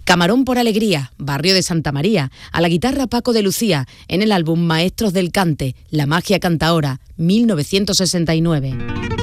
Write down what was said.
Camarón por Alegría, Barrio de Santa María, a la guitarra Paco de Lucía, en el álbum Maestros del Cante, La magia cantaora, 1969.